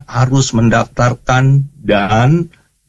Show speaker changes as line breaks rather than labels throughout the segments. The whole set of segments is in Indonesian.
harus mendaftarkan dan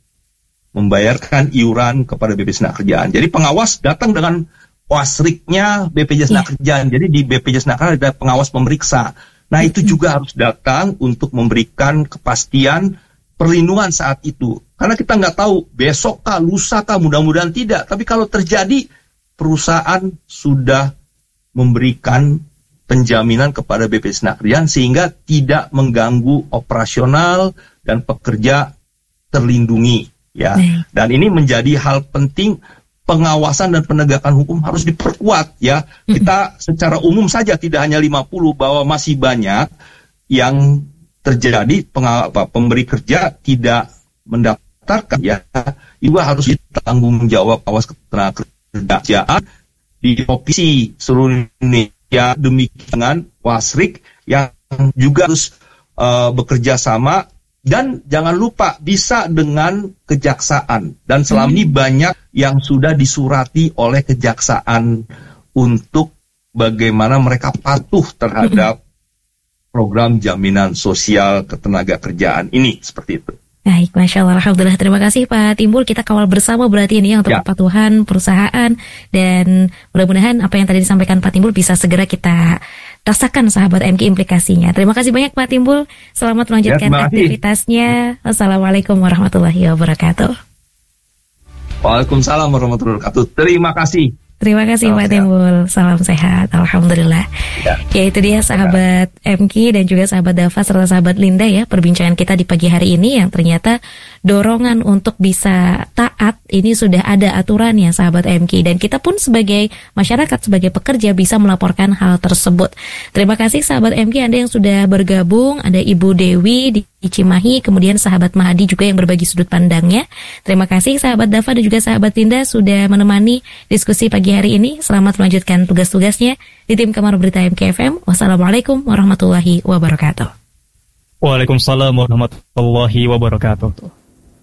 membayarkan iuran kepada BPJS Tenagakerjaan. Jadi pengawas datang dengan wasriknya BPJS Tenagakerjaan. Jadi di BPJS Tenagakerjaan ada pengawas pemeriksa. Nah itu juga harus datang untuk memberikan kepastian perlindungan saat itu. Karena kita nggak tahu besok kah, lusa kah, mudah-mudahan tidak. Tapi kalau terjadi, perusahaan sudah memberikan penjaminan kepada BPJS Tenagakerjaan sehingga tidak mengganggu operasional dan pekerja terlindungi. Ya, dan ini menjadi hal penting, pengawasan dan penegakan hukum harus diperkuat ya. Kita secara umum saja tidak hanya 50 bahwa masih banyak yang terjadi pemberi kerja tidak mendaftarkan ya. Juga harus ditanggung jawab awas ketenagakerjaan di provinsi seluruh Indonesia, demikian wasrik yang juga harus bekerja sama. Dan jangan lupa bisa dengan kejaksaan. Dan selama ini banyak yang sudah disurati oleh kejaksaan untuk bagaimana mereka patuh terhadap program jaminan sosial ketenagakerjaan ini. Seperti itu.
Baik, Masya Allah, Alhamdulillah. Terima kasih Pak Timbul. Kita kawal bersama berarti ini untuk kepatuhan perusahaan. Dan mudah-mudahan apa yang tadi disampaikan Pak Timbul bisa segera kita rasakan sahabat MK implikasinya. Terima kasih banyak Pak Timbul. Selamat melanjutkan aktivitasnya. Wassalamualaikum warahmatullahi wabarakatuh.
Waalaikumsalam warahmatullahi wabarakatuh. Terima kasih.
Terima kasih Pak Timbul. Salam sehat. Alhamdulillah. Ya itu dia sahabat MK dan juga sahabat Dava serta sahabat Linda ya, perbincangan kita di pagi hari ini yang ternyata dorongan untuk bisa taat ini sudah ada aturannya sahabat MK, dan kita pun sebagai masyarakat, sebagai pekerja bisa melaporkan hal tersebut. Terima kasih sahabat MK Anda yang sudah bergabung. Ada Ibu Dewi di Cimahi, kemudian sahabat Mahadi juga yang berbagi sudut pandangnya. Terima kasih sahabat Dava dan juga sahabat Linda sudah menemani diskusi pagi hari ini. Selamat melanjutkan tugas-tugasnya di tim Kamar Berita MKFM. Wassalamualaikum warahmatullahi wabarakatuh.
Waalaikumsalam warahmatullahi wabarakatuh.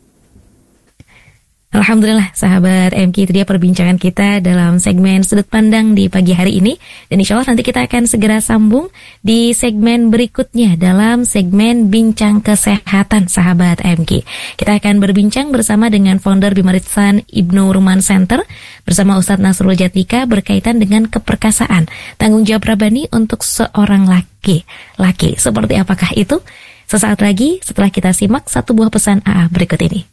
Alhamdulillah sahabat MK, itu dia perbincangan kita dalam segmen Sudut Pandang di pagi hari ini. Dan insya Allah nanti kita akan segera sambung di segmen berikutnya dalam segmen Bincang Kesehatan sahabat MK. Kita akan berbincang bersama dengan founder Bimaritsan Ibnu Ruman Center bersama Ustadz Nasrul Jatika berkaitan dengan keperkasaan, tanggung jawab Rabbani untuk seorang laki. Seperti apakah itu? Sesaat lagi setelah kita simak satu buah pesan AA berikut ini.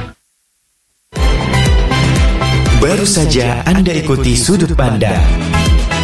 Baru saja Anda ikuti Sudut Pandang